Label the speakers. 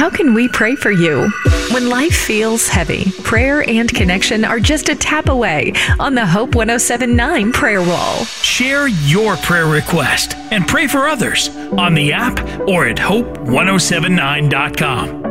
Speaker 1: how can we pray for you? When life feels heavy, prayer and connection are just a tap away on the Hope 107.9 prayer wall.
Speaker 2: Share your prayer request and pray for others on the app or at hope1079.com.